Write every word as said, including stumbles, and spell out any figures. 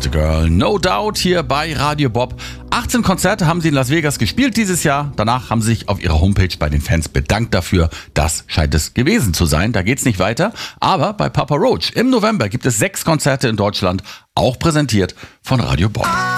the Girl. No Doubt hier bei Radio Bob. achtzehn Konzerte haben sie in Las Vegas gespielt dieses Jahr. Danach haben sie sich auf ihrer Homepage bei den Fans bedankt dafür. Das scheint es gewesen zu sein. Da geht's nicht weiter. Aber bei Papa Roach im November gibt es sechs Konzerte in Deutschland, auch präsentiert von Radio Bob.